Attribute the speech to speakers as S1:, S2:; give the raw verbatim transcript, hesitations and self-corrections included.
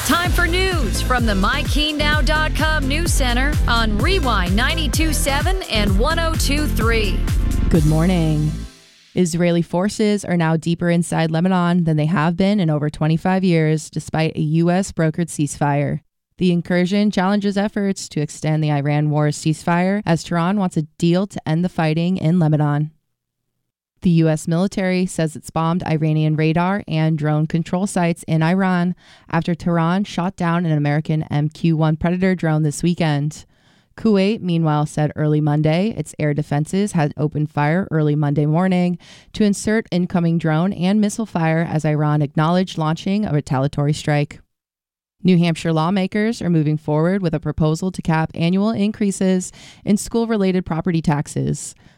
S1: Time for news from the my keen now dot com News Center on Rewind ninety-two point seven and one oh two point three.
S2: Good morning. Israeli forces are now deeper inside Lebanon than they have been in over twenty-five years, despite a U S brokered ceasefire. The incursion challenges efforts to extend the Iran war ceasefire, as Tehran wants a deal to end the fighting in Lebanon. The U S military says it's bombed Iranian radar and drone control sites in Iran after Tehran shot down an American M Q one Predator drone this weekend. Kuwait, meanwhile, said early Monday its air defenses had opened fire early Monday morning to insert incoming drone and missile fire as Iran acknowledged launching a retaliatory strike. New Hampshire lawmakers are moving forward with a proposal to cap annual increases in school-related property taxes.